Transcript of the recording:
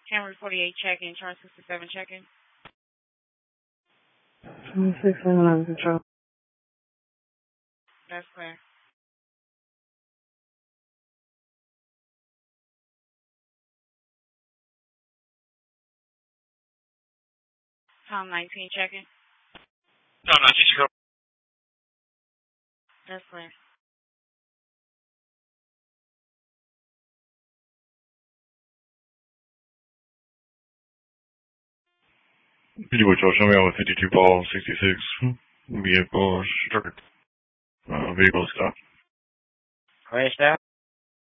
Camry 48 check-in, Charge 67 check-in. 2679 control. That's clear. Tom 19 check-in. Tom 19 check-in. That's clear. Video with Joe, show me out with 52 ball 66. Vehicle struck. Vehicle stop. Crashed out?